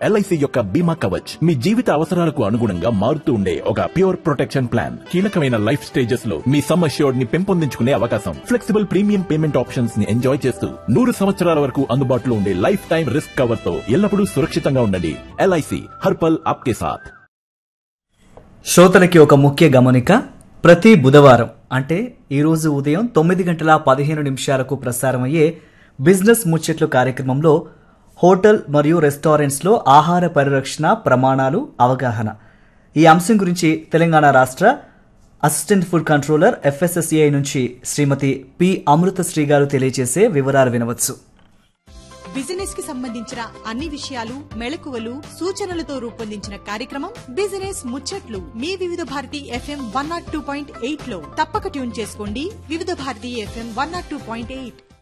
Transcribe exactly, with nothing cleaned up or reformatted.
LIC యొక్క బీమా కవచ్ మీ జీవిత అవసరాలకు అనుగుణంగా మారుతూ ఉండే ఒక ప్యూర్ ప్రొటెక్షన్ ప్లాన్. కీలకమైన లైఫ్ స్టేజెస్ లో మీ సమ్ అష్యూర్డ్ ని పెంపొందించుకునే అవకాశం, ఫ్లెక్సిబుల్ ప్రీమియం పేమెంట్ ఆప్షన్స్ ని ఎంజాయ్ చేస్తూ నూరు సంవత్సరాల వరకు అందుబాటులో ఉండే లైఫ్ టైం రిస్క్ కవర్ తో ఎల్లప్పుడూ సురక్షితంగా ఉండండి. ఎల్ఐసి హర్పల్ ఆప్కే సాథ్. శ్రోతలకి ఒక ముఖ్య గమనిక. ప్రతి బుధవారం అంటే ఈరోజు ఉదయం తొమ్మిది గంటల పదిహేను నిమిషాలకు ప్రసారమయ్యే బిజినెస్ ముచ్చట్లు కార్యక్రమంలో హోటల్ మరియు రెస్టారెంట్స్లో ఆహార పరిరక్షణ ప్రమాణాలు అవగాహన, ఈ అంశం గురించి తెలంగాణ రాష్ట్ర అసిస్టెంట్ ఫుడ్ కంట్రోలర్ ఎఫ్ఎస్ఎస్ఏఐ నుంచి శ్రీమతి పి అమృతశ్రీ గారు తెలియజేసే వివరాలు వినవచ్చు. బిజినెస్ కి సంబంధించిన అన్ని విషయాలు, మెళకువలు, సూచనలతో రూపొందించిన కార్యక్రమం బిజినెస్ ముచ్చట్లు మీ వివిధ Bharati FM one not two point eight లో తప్పక ట్యూన్ చేసుకోండి. వివిధ Bharati FM one not two point eight.